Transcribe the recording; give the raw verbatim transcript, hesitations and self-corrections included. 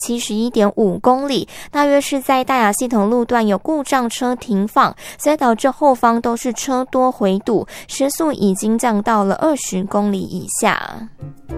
七十一点五公里，大约是在大雅系统路段有故障车停放，所以导致后方都是车多回堵，时速已经降到了二十公里以下。